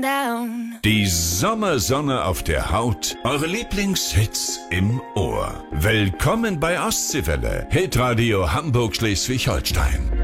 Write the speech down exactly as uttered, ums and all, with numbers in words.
down. Die Sommersonne auf der Haut, eure Lieblingshits im Ohr. Willkommen bei Ostseewelle, Hitradio Hamburg-Schleswig-Holstein.